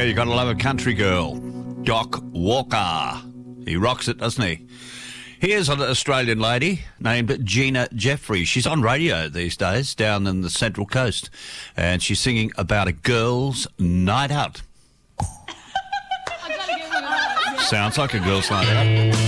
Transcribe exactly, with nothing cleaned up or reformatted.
you got to love a country girl. Doc Walker. He rocks it, doesn't he? Here's an Australian lady named Gina Jeffrey. She's on radio these days down in the Central Coast, and she's singing about a girls' night out. Sounds like a girls' night out.